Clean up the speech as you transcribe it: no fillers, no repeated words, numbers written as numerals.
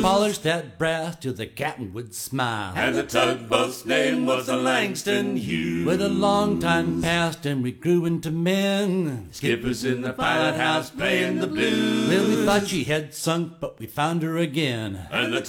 polished that brass till the captain would smile. And the tugboat's name was the Langston Hughes. With a long time passed and we grew into men. Skippers in the pilot house playing the blues. Well, we thought she had sunk, but we found her again. And the